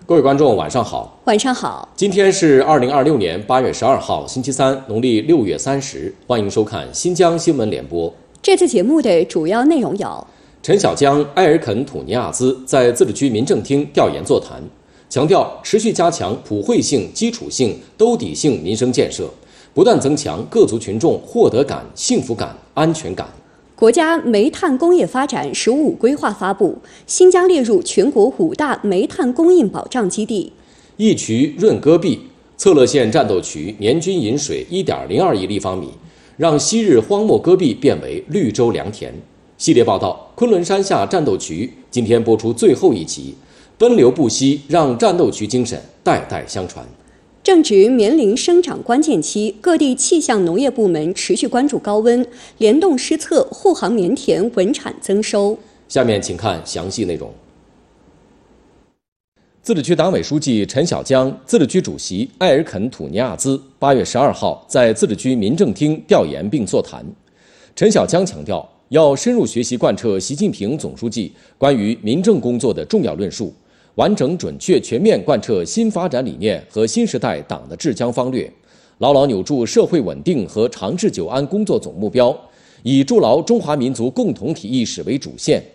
各位观众，晚上好。 晚上好。 今天是2026年8月12号，星期三，农历6月30。欢迎收看新疆新闻联播。 这次节目的主要内容有： 陈小江、埃尔肯吐尼亚兹在自治区民政厅调研座谈，强调持续加强普惠性、基础性、兜底性民生建设，不断增强各族群众获得感、幸福感、安全感。 国家煤炭工业发展“十五五”规划发布，新疆列入全国5大煤炭供应保障基地。 一渠润戈壁，策勒县战斗渠年均饮水1.02亿立方米，让昔日荒漠戈壁变为绿洲良田。系列报道：昆仑山下战斗渠今天播出最后一集，奔流不息，让战斗渠精神代代相传。 正值棉林生长关键期，各地气象农业部门持续关注高温，联动施策护航棉田稳产增收。 下面请看详细内容。自治区党委书记陈小江、自治区主席埃尔肯吐尼亚兹8月12号在自治区民政厅调研并座谈。陈小江强调，要深入学习贯彻习近平总书记关于民政工作的重要论述，完整准确全面贯彻新发展理念和新时代党的治疆方略，牢牢扭住社会稳定和长治久安工作总目标，以筑牢中华民族共同体意识为主线，